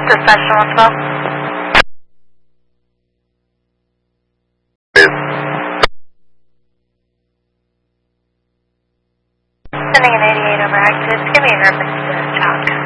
Dispatch 112. Sending an 88 over active. Give me a reference to child.